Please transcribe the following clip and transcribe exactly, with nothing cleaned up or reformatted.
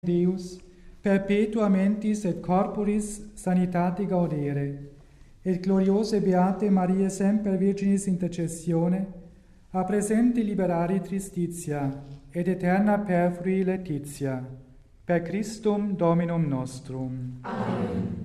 Deus, perpetua mentis et corporis sanitate gaudere, et gloriose beate Mariae semper Virginis intercessione, a presente liberari tristitia, et eterna perfrui laetitia, per Christum Dominum nostrum. Amen.